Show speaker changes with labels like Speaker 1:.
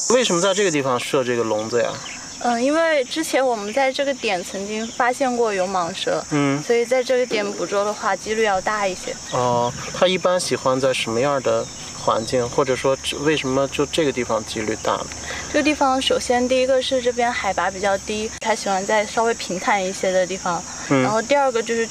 Speaker 1: 为什么在这个地方设这个笼子呀？
Speaker 2: 因为之前我们在这个点曾经发现过有蟒蛇，所以在这个点捕捉的话几率要大一些。
Speaker 1: 哦，它一般喜欢在什么样的环境，或者说为什么就这个地方几率大呢？
Speaker 2: 这个地方首先第一个是这边海拔比较低，它喜欢在稍微平坦一些的地方，然后第二个就是